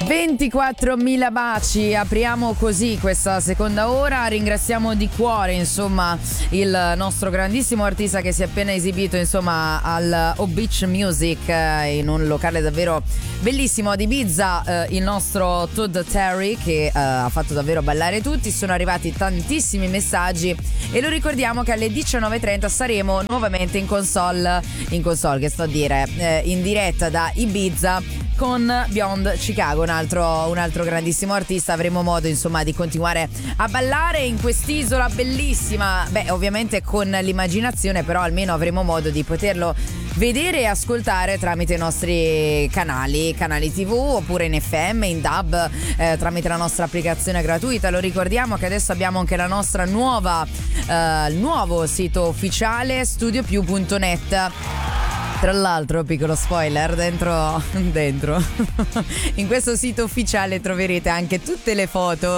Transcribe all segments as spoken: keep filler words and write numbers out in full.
ventiquattromila baci, apriamo così questa seconda ora. Ringraziamo di cuore insomma il nostro grandissimo artista che si è appena esibito insomma al O Beach Music, eh, in un locale davvero bellissimo ad Ibiza, eh, il nostro Todd Terry che eh, ha fatto davvero ballare tutti. Sono arrivati tantissimi messaggi e lo ricordiamo che alle diciannove e trenta saremo nuovamente in console, in console che sto a dire, eh, in diretta da Ibiza con Beyond Chicago, un altro, un altro grandissimo artista. Avremo modo insomma di continuare a ballare in quest'isola bellissima, beh ovviamente con l'immaginazione, però almeno avremo modo di poterlo vedere e ascoltare tramite i nostri canali, canali tivù oppure in F M, in D A B, eh, tramite la nostra applicazione gratuita. Lo ricordiamo che adesso abbiamo anche la nostra nuova, eh, il nuovo sito ufficiale studio più punto net. Tra l'altro, piccolo spoiler, dentro, dentro in questo sito ufficiale troverete anche tutte le foto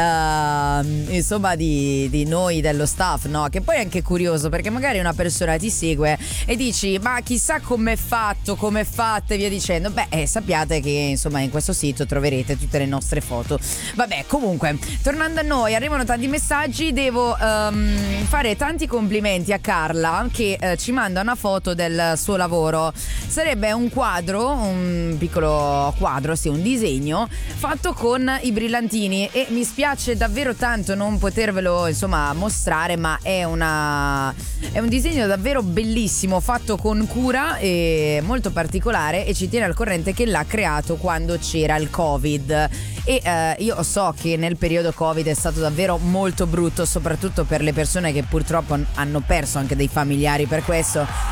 uh, insomma di, di noi, dello staff, no? Che poi è anche curioso perché magari una persona ti segue e dici ma chissà com'è fatto, com'è fatta e via dicendo. Beh, eh, sappiate che insomma in questo sito troverete tutte le nostre foto. Vabbè, comunque, tornando a noi, arrivano tanti messaggi. Devo um, fare tanti complimenti a Carla che uh, ci manda una foto del suo lavoro. Sarebbe un quadro, un piccolo quadro, sì, un disegno fatto con i brillantini e mi spiace davvero tanto non potervelo insomma mostrare, ma è una è un disegno davvero bellissimo, fatto con cura e molto particolare, e ci tiene al corrente che l'ha creato quando c'era il Covid. E eh, io so che nel periodo Covid è stato davvero molto brutto, soprattutto per le persone che purtroppo hanno perso anche dei familiari per questo.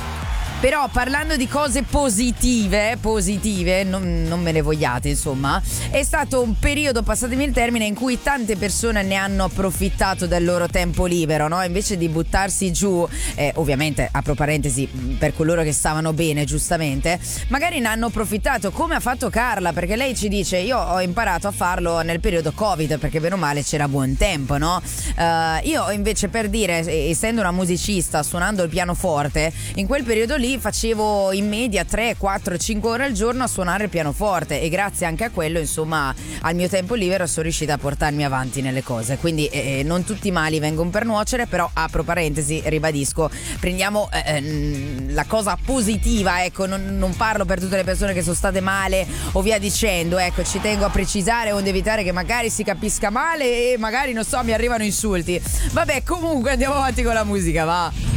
Però parlando di cose positive, positive, non, non me ne vogliate insomma, è stato un periodo, passatemi il termine, in cui tante persone ne hanno approfittato del loro tempo libero, no? Invece di buttarsi giù, eh, ovviamente apro parentesi per coloro che stavano bene giustamente, magari ne hanno approfittato, come ha fatto Carla, perché lei ci dice io ho imparato a farlo nel periodo Covid perché bene o male c'era buon tempo, no? Uh, io invece, per dire, essendo una musicista, suonando il pianoforte, in quel periodo lì facevo in media tre, quattro, cinque ore al giorno a suonare il pianoforte e grazie anche a quello insomma al mio tempo libero sono riuscita a portarmi avanti nelle cose, quindi eh, non tutti i mali vengono per nuocere. Però apro parentesi, ribadisco, prendiamo eh, la cosa positiva, ecco, non, non parlo per tutte le persone che sono state male o via dicendo, ecco, ci tengo a precisare onde evitare che magari si capisca male e magari non so mi arrivano insulti. Vabbè, comunque andiamo avanti con la musica, va.